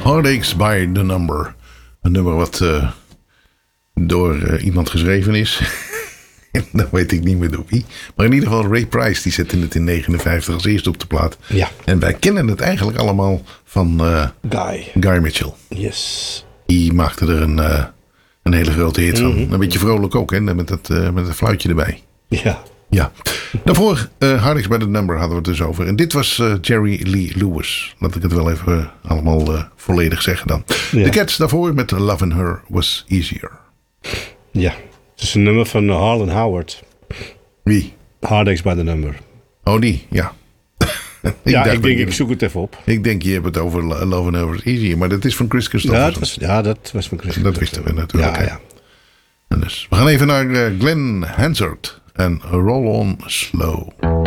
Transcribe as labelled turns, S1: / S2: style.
S1: Heartaches by the Number. Een nummer wat door iemand geschreven is. Dan weet ik niet meer door wie. Maar in ieder geval Ray Price. Die zette het in 1959 als eerste op de plaat.
S2: Ja.
S1: En wij kennen het eigenlijk allemaal van Guy Mitchell.
S2: Yes.
S1: Die maakte er een hele grote hit van. Een beetje vrolijk ook. Hè? Met het fluitje erbij.
S2: Ja.
S1: Ja. Daarvoor Heartaches by the Number hadden we het dus over. En dit was Jerry Lee Lewis. Laat ik het wel even allemaal volledig zeggen dan.
S2: Ja.
S1: The Cats daarvoor met Lovin' Her Was Easier.
S2: Ja. Het is een nummer van Harlan Howard.
S1: Wie?
S2: Heartaches by the Number.
S1: Oh, die, ja.
S2: Ik zoek het even op.
S1: Ik denk, je hebt het over Lovin' Her Was Easier. Maar dat is van Chris Christopherson.
S2: Dat was van Chris.
S1: Dat wisten we natuurlijk.
S2: Ja.
S1: En dus, we gaan even naar Glenn Hansard en Roll On Slow.